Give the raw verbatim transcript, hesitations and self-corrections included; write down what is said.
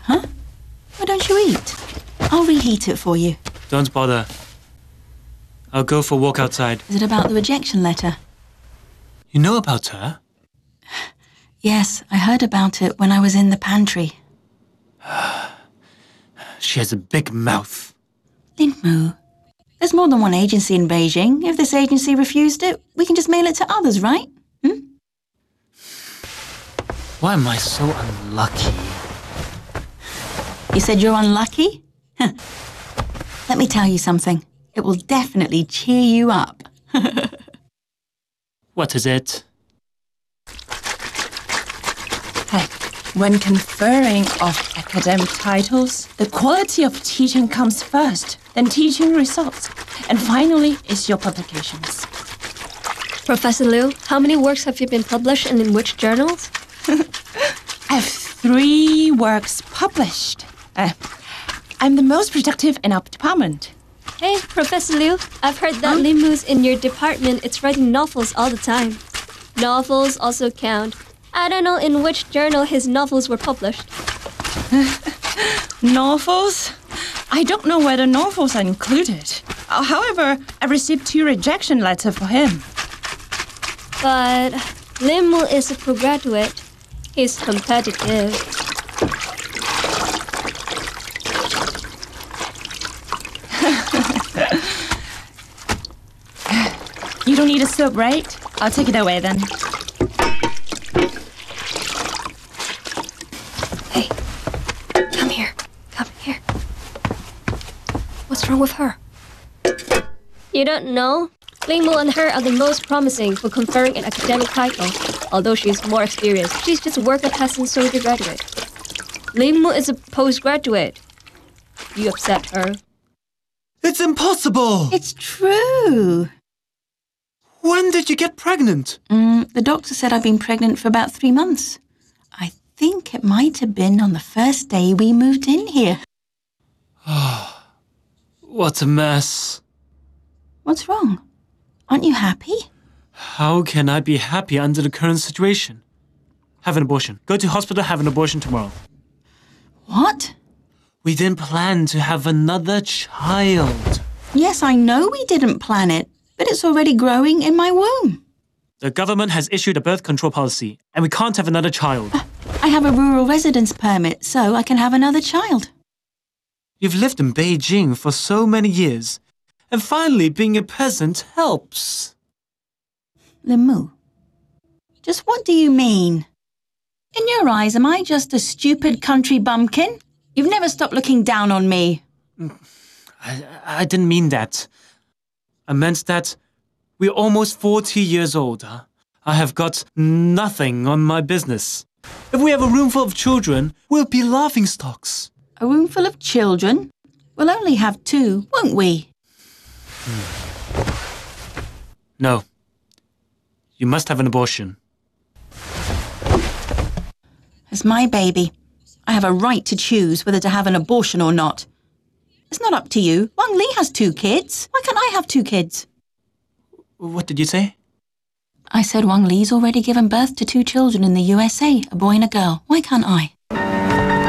Huh? Why don't you eat? I'll reheat it for you. Don't bother. I'll go for a walk outside. Is it about the rejection letter? You know about her? Yes, I heard about it when I was in the pantry. She has a big mouth. Lin-Mu, there's more than one agency in Beijing. If this agency refused it, we can just mail it to others, right? Hmm? Why am I so unlucky? You said you're unlucky? Let me tell you something. It will definitely cheer you up. What is it? Hey, when conferring of academic titles, the quality of teaching comes first, then teaching results, and finally is your publications. Professor Liu, how many works have you been published and in which journals? I have three works published. Uh, I'm the most productive in our department. Hey, Professor Liu, I've heard that Lin-Mu's in your department. It's writing novels all the time. Novels also count. I don't know in which journal his novels were published. Novels? I don't know whether novels are included. Uh, however, I received two rejection letters for him. But Lin-Mu is a postgraduate. He's competitive. You don't need a soap, right? I'll take it away then. Hey, come here. Come here. What's wrong with her? You don't know? Lin-Mu and her are the most promising for conferring an academic title. Although she's more experienced, she's just a worker peasant soldier graduate. Lin-Mu is a postgraduate. You upset her. It's impossible! It's true. When did you get pregnant? Mm, the doctor said I've been pregnant for about three months. I think it might have been on the first day we moved in here. What a mess. What's wrong? Aren't you happy? How can I be happy under the current situation? Have an abortion. Go to hospital, have an abortion tomorrow. What? We didn't plan to have another child. Yes, I know we didn't plan it, but it's already growing in my womb. The government has issued a birth control policy, and we can't have another child. I have a rural residence permit, so I can have another child. You've lived in Beijing for so many years, and finally being a peasant helps. Lin-Mu, just what do you mean? In your eyes, am I just a stupid country bumpkin? You've never stopped looking down on me. I, I didn't mean that. I meant that we're almost forty years old. Huh? I have got nothing on my business. If we have a room full of children, we'll be laughingstocks. A room full of children? We'll only have two, won't we? Hmm. No. You must have an abortion. It's my baby. I have a right to choose whether to have an abortion or not. It's not up to you. Wang Li has two kids. Why can't I have two kids? What did you say? I said Wang Li's already given birth to two children in the U S A, a boy and a girl. Why can't I?